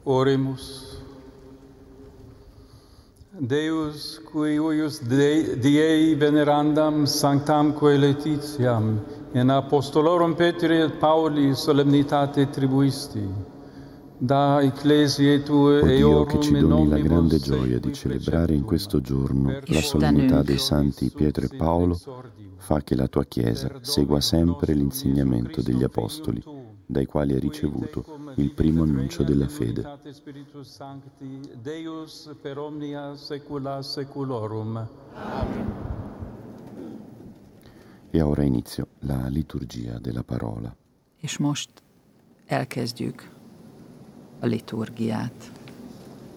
Oremus. Deus, qui huius Diei venerandam sanctamque Laetitiam in apostolorum Petri et Pauli solemnitate tribuisti, da ecclesiae tue O Dio, che eorum ci in doni la omnibus grande gioia di sequi celebrare in questo giorno la preceptum, solennità dei per santi Pietro e Paolo, fa che la tua Chiesa segua sempre l'insegnamento degli Apostoli, dai quali ha ricevuto il primo annuncio della fede. Deus per omnia saecula saeculorum. E ora inizio la liturgia della parola. És most elkezdjük a liturgiát.